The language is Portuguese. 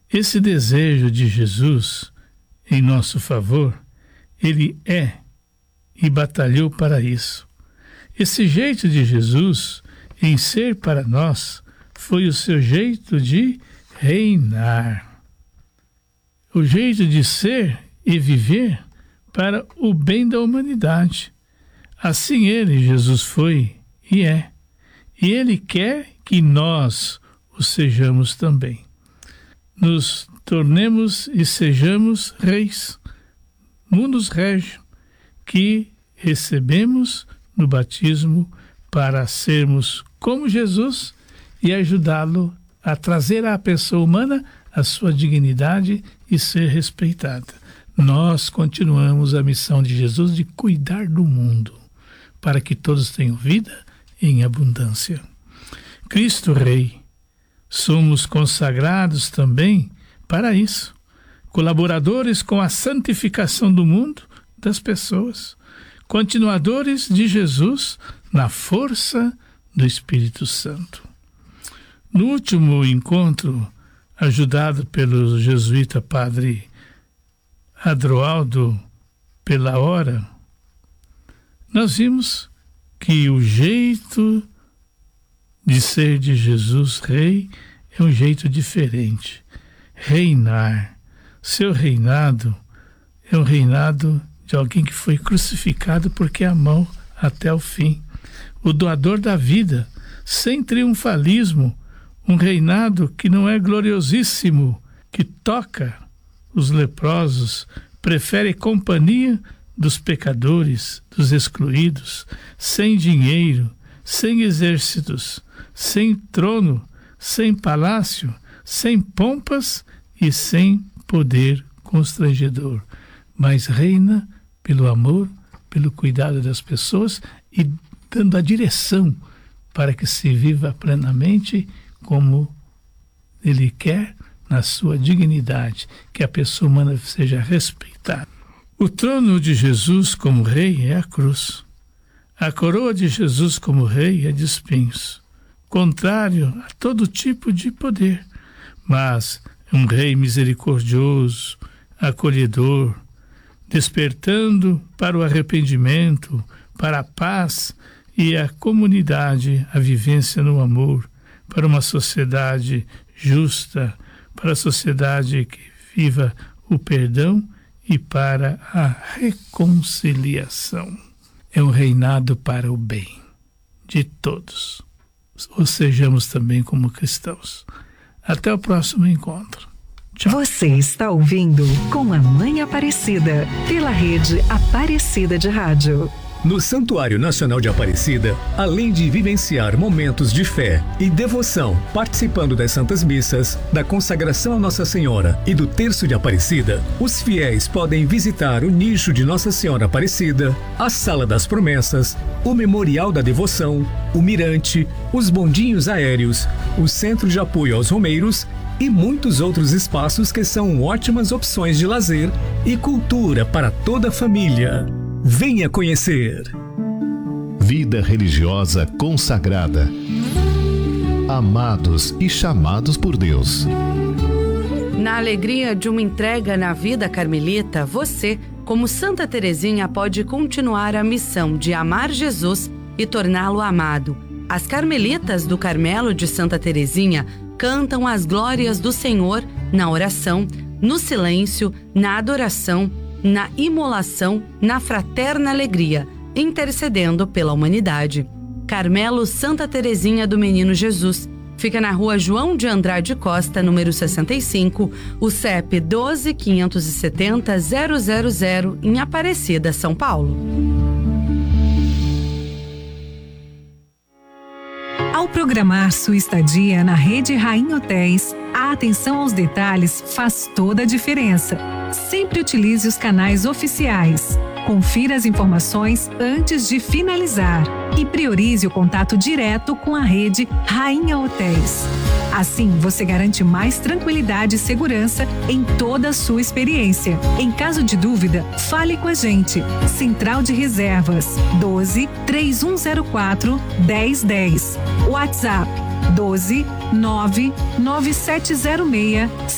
Esse desejo de Jesus em nosso favor, ele é e batalhou para isso. Esse jeito de Jesus em ser para nós foi o seu jeito de reinar. O jeito de ser e viver para o bem da humanidade. Assim ele, Jesus, foi e é. E ele quer que nós o sejamos também. Nos tornemos e sejamos reis, munus regio, que recebemos no batismo para sermos como Jesus e ajudá-lo a trazer à pessoa humana a sua dignidade e ser respeitada. Nós continuamos a missão de Jesus de cuidar do mundo, para que todos tenham vida em abundância. Cristo Rei, somos consagrados também para isso, colaboradores com a santificação do mundo, das pessoas, continuadores de Jesus na força do Espírito Santo. No último encontro, ajudado pelo jesuíta padre Adroaldo pela hora, nós vimos que o jeito de ser de Jesus Rei é um jeito diferente. Reinar. Seu reinado é um reinado de alguém que foi crucificado porque amou até o fim. O doador da vida, sem triunfalismo, um reinado que não é gloriosíssimo, que toca os leprosos, prefere companhia dos pecadores, dos excluídos, sem dinheiro, sem exércitos, sem trono, sem palácio, sem pompas e sem poder constrangedor, mas reina pelo amor, pelo cuidado das pessoas e dando a direção para que se viva plenamente como ele quer, na sua dignidade, que a pessoa humana seja respeitada. O trono de Jesus como rei é a cruz. A coroa de Jesus como rei é de espinhos, contrário a todo tipo de poder, mas um rei misericordioso, acolhedor, despertando para o arrependimento, para a paz e a comunidade, a vivência no amor, para uma sociedade justa, para a sociedade que viva o perdão e para a reconciliação. É um reinado para o bem de todos. Ou sejamos também como cristãos. Até o próximo encontro. Tchau. Você está ouvindo Com a Mãe Aparecida, pela rede Aparecida de Rádio. No Santuário Nacional de Aparecida, além de vivenciar momentos de fé e devoção, participando das Santas Missas, da consagração a Nossa Senhora e do Terço de Aparecida, os fiéis podem visitar o nicho de Nossa Senhora Aparecida, a Sala das Promessas, o Memorial da Devoção, o Mirante, os bondinhos aéreos, o Centro de Apoio aos Romeiros e muitos outros espaços que são ótimas opções de lazer e cultura para toda a família. Venha conhecer. Vida religiosa consagrada. Amados e chamados por Deus. Na alegria de uma entrega na vida carmelita, você, como Santa Teresinha, pode continuar a missão de amar Jesus e torná-lo amado. As carmelitas do Carmelo de Santa Teresinha cantam as glórias do Senhor na oração, no silêncio, na adoração, na imolação, na fraterna alegria, intercedendo pela humanidade. Carmelo Santa Teresinha do Menino Jesus. Fica na rua João de Andrade Costa, número 65, o CEP 12.570.000, em Aparecida, São Paulo. Ao programar sua estadia na rede Rainha Hotéis, a atenção aos detalhes faz toda a diferença. Sempre utilize os canais oficiais. Confira as informações antes de finalizar e priorize o contato direto com a rede Rainha Hotéis. Assim, você garante mais tranquilidade e segurança em toda a sua experiência. Em caso de dúvida, fale com a gente. Central de Reservas 12-3104-1010. WhatsApp 12-99706